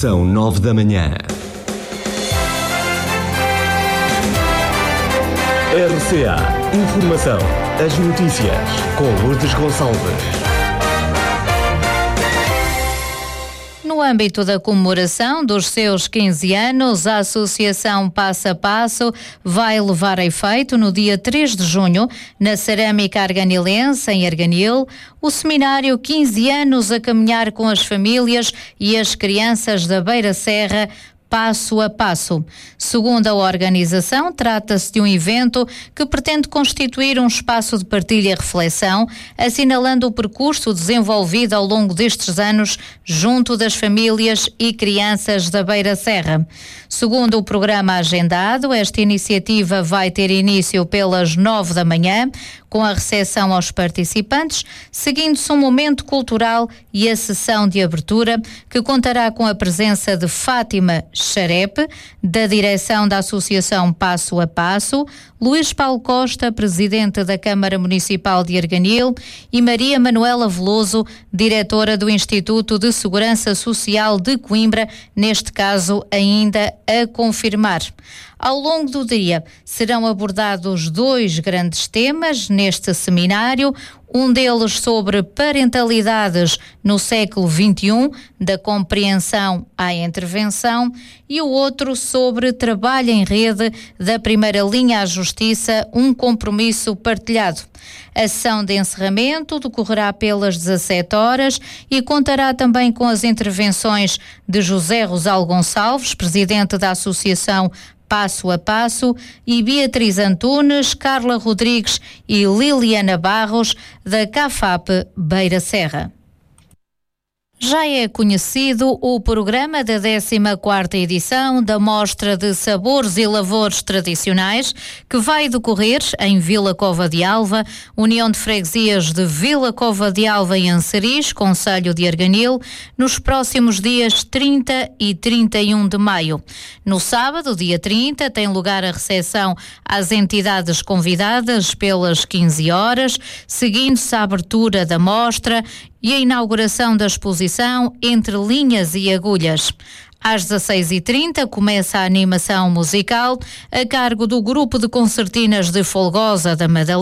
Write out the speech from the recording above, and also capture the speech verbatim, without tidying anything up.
Edição nove da manhã. R C A Informação. As notícias com Lourdes Gonçalves. No âmbito da comemoração dos seus quinze anos, a Associação Passo a Passo vai levar a efeito no dia três de junho, na Cerâmica Arganilense, em Arganil, o seminário quinze anos a caminhar com as famílias e as crianças da Beira Serra, Passo a Passo. Segundo a organização, trata-se de um evento que pretende constituir um espaço de partilha e reflexão, assinalando o percurso desenvolvido ao longo destes anos junto das famílias e crianças da Beira Serra. Segundo o programa agendado, esta iniciativa vai ter início pelas nove da manhã, com a recepção aos participantes, seguindo-se um momento cultural e a sessão de abertura, que contará com a presença de Fátima Xarepe, da direção da Associação Passo a Passo, Luís Paulo Costa, presidente da Câmara Municipal de Arganil, e Maria Manuela Veloso, diretora do Instituto de Segurança Social de Coimbra, neste caso ainda a confirmar. Ao longo do dia serão abordados dois grandes temas neste seminário, um deles sobre parentalidades no século vinte e um, da compreensão à intervenção, e o outro sobre trabalho em rede, da primeira linha à justiça, um compromisso partilhado. A sessão de encerramento decorrerá pelas dezassete horas e contará também com as intervenções de José Rosal Gonçalves, presidente da Associação Passo a Passo, e Beatriz Antunes, Carla Rodrigues e Liliana Barros, da CAFAP Beira Serra. Já é conhecido o programa da décima quarta edição da Mostra de Sabores e Lavores Tradicionais, que vai decorrer em Vila Cova de Alva, União de Freguesias de Vila Cova de Alva e Anceris, concelho de Arganil, nos próximos dias trinta e trinta e um de maio. No sábado, dia trinta, tem lugar a recepção às entidades convidadas pelas quinze horas, seguindo-se a abertura da mostra e a inauguração da exposição Entre Linhas e Agulhas. Às dezasseis e trinta começa a animação musical a cargo do grupo de concertinas de Folgosa da Madalena,